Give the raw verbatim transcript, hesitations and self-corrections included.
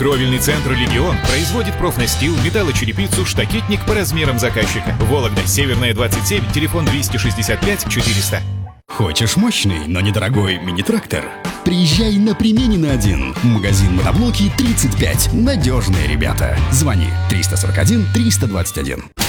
Кровельный центр «Легион» производит профнастил, металлочерепицу, штакетник по размерам заказчика. Вологда, Северная, двадцать семь, телефон двести шестьдесят пять четыреста. Хочешь мощный, но недорогой мини-трактор? Приезжай на Применина один. Магазин мотоблоки тридцать пять. Надежные ребята. Звони триста сорок один триста двадцать один.